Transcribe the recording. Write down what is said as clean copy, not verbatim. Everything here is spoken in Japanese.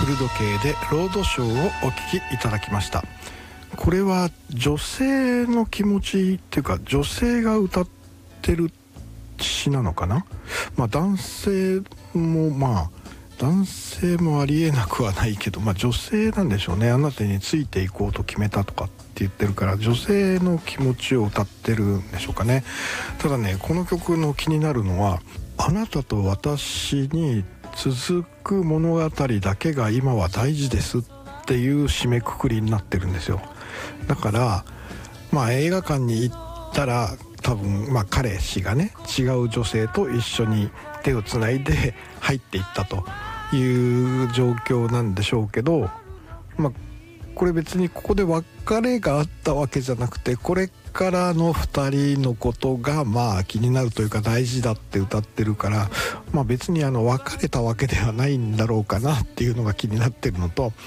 古時計でロードショーをお聴きいただきました。これは女性の気持ちっていうか、女性が歌ってる詩なのかな。男性もありえなくはないけど、女性なんでしょうね。あなたについていこうと決めたとかって言ってるから、女性の気持ちを歌ってるんでしょうかね。ただね、この曲の気になるのは、あなたと私に続く物語だけが今は大事ですっていう締めくくりになってるんですよ。だから映画館に行ったら多分彼氏がね、違う女性と一緒に手をつないで入っていったという状況なんでしょうけど、これ別にここで別れがあったわけじゃなくて、これからの2人のことが気になるというか大事だって歌ってるから、別に別れたわけではないんだろうかなっていうのが気になってるのと、